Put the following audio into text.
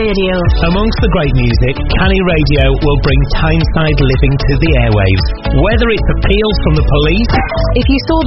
Radio. Amongst the great music, Canny Radio will bring Tyneside living to the airwaves. Whether it's appeals from the police... If you saw